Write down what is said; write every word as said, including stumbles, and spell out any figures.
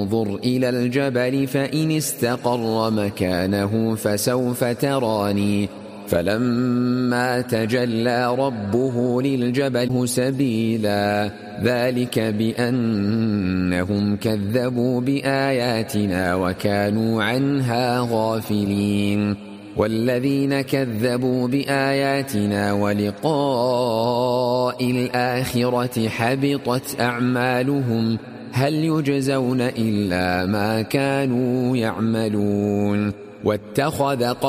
انظر إلى الجبل فإن استقر مكانه فسوف تراني فلما تجلى ربه للجبل سبيلا ذلك بأنهم كذبوا بآياتنا وكانوا عنها غافلين والذين كذبوا بآياتنا ولقاء الآخرة حبطت أعمالهم هل يجزون إلا ما كانوا يعملون واتخذ